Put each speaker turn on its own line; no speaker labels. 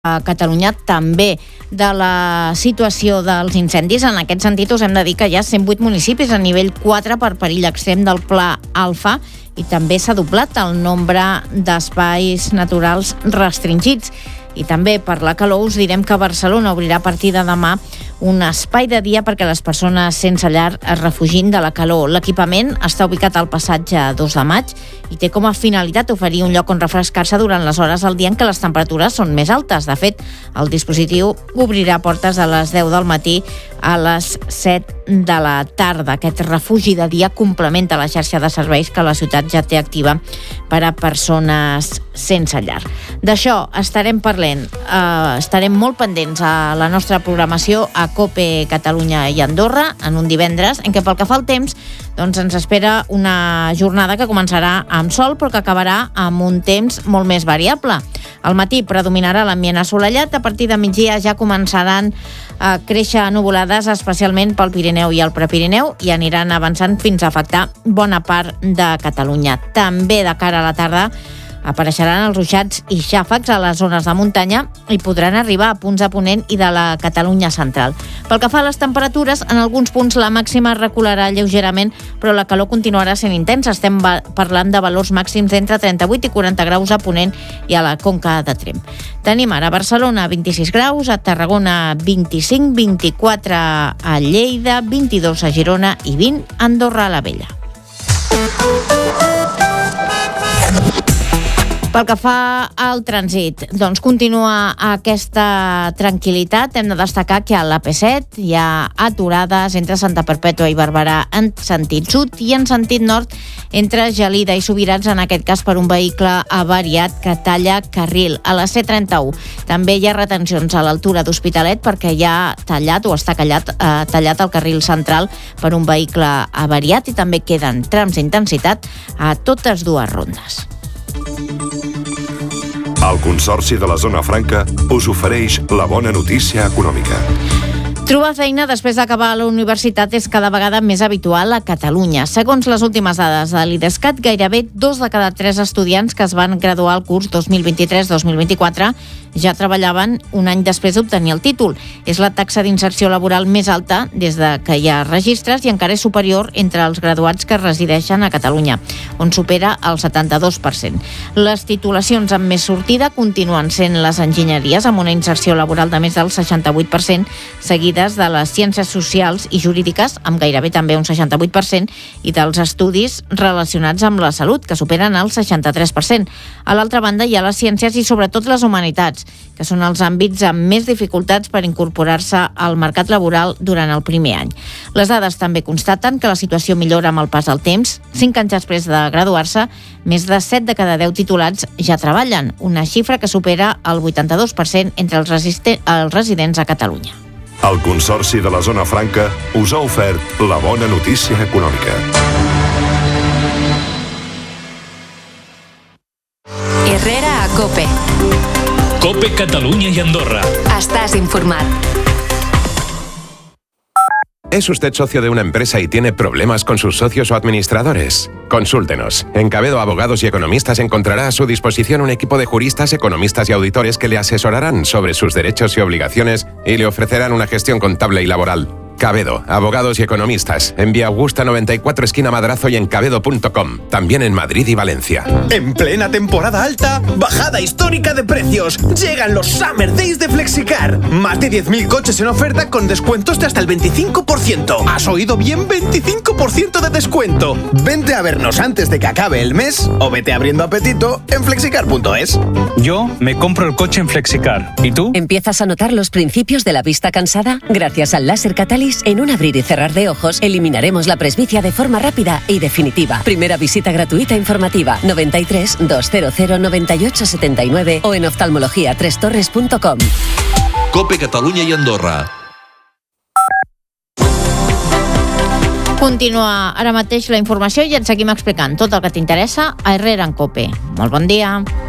a Catalunya també de la situació dels incendis. En aquest sentit, us hem de dir que hi ha 108 municipis a nivell 4 per perill extrem del Pla Alfa i també s'ha doblat el nombre d'espais naturals restringits. I també per la calor us direm que Barcelona obrirà a partir de demà un espai de dia perquè les persones sense llar es refugin de la calor. L'equipament està ubicat al passatge 2 de maig i té com a finalitat oferir un lloc on refrescar-se durant les hores del dia en què les temperatures són més altes. De fet, el dispositiu obrirà portes a les 10 del matí a les 7 de la tarda. Aquest refugi de dia complementa la xarxa de serveis que la ciutat ja té activa per a persones sense llar. D'això estarem parlant, estarem molt pendents a la nostra programació a COPE Catalunya i Andorra en un divendres en què pel que fa al temps doncs ens espera una jornada que començarà amb sol però que acabarà amb un temps molt més variable. Al matí predominarà l'ambient assolellat, a partir de migdia ja començaran a créixer nuvolades especialment pel Pirineu i el Prepirineu i aniran avançant fins a afectar bona part de Catalunya. També de cara a la tarda apareixeran els ruixats i xàfecs a les zones de muntanya i podran arribar a punts de Ponent i de la Catalunya central. Pel que fa a les temperatures, en alguns punts la màxima recularà lleugerament, però la calor continuarà sent intensa. Estem parlant de valors màxims d'entre 38 i 40 graus a Ponent i a la Conca de Tremp. Tenim ara a Barcelona 26 graus, a Tarragona 25, 24 a Lleida, 22 a Girona i 20 a Andorra la Vella. Pel que fa al trànsit, doncs continua aquesta tranquil·litat. Hem de destacar que a l'AP7 hi ha aturades entre Santa Perpètua i Barberà en sentit sud i en sentit nord entre Gelida i Subirats, en aquest cas per un vehicle avariat que talla carril. A la C31 també hi ha retencions a l'altura d'Hospitalet perquè hi ha tallat o està tallat el carril central per un vehicle avariat i també queden trams d'intensitat a totes dues rondes.
El Consorci de la Zona Franca us ofereix la bona notícia econòmica.
Trobar feina després d'acabar a la universitat és cada vegada més habitual a Catalunya. Segons les últimes dades de l'IDESCAT, gairebé 2 de cada 3 estudiants que es van graduar al curs 2023-2024 ja treballaven un any després d'obtenir el títol. És la taxa d'inserció laboral més alta des de que hi ha registres i encara és superior entre els graduats que resideixen a Catalunya, on supera el 72%. Les titulacions amb més sortida continuen sent les enginyeries, amb una inserció laboral de més del 68%, seguides de les ciències socials i jurídiques, amb gairebé també un 68%, i dels estudis relacionats amb la salut, que superen el 63%. A l'altra banda hi ha les ciències i sobretot les humanitats, que són els àmbits amb més dificultats per incorporar-se al mercat laboral durant el primer any. Les dades també constaten que la situació millora amb el pas del temps. 5 anys després de graduar-se, més de 7 de cada 10 titulats ja treballen, una xifra que supera el 82% entre els residents a Catalunya.
El Consorci de la Zona Franca us ha ofert la bona notícia econòmica.
Herrera a COPE.
COPE Catalunya y Andorra.
Estás informat.
¿Es usted socio de una empresa y tiene problemas con sus socios o administradores? Consúltenos. En Cabedo Abogados y Economistas encontrará a su disposición un equipo de juristas, economistas y auditores que le asesorarán sobre sus derechos y obligaciones y le ofrecerán una gestión contable y laboral. Cabedo, Abogados y Economistas, en Vía Augusta 94, esquina Madrazo y en cabedo.com. También en Madrid y Valencia.
En plena temporada alta, bajada histórica de precios. Llegan los Summer Days de Flexicar. Más de 10.000 coches en oferta con descuentos de hasta el 25%. ¿Has oído bien? 25% de descuento. Vente a vernos antes de que acabe el mes o vete abriendo apetito en flexicar.es.
Yo me compro el coche en Flexicar. ¿Y tú?
¿Empiezas a notar los principios de la vista cansada? Gracias al láser Catalyst, en un abrir y cerrar de ojos, eliminaremos la presbicia de forma rápida y definitiva. Primera visita gratuita informativa 93 200 98 79 o en oftalmologia3torres.com.
COPE Catalunya i Andorra.
Continua ara mateix la informació i et seguim explicant tot el que t'interessa a Herrera en COPE. Molt bon dia.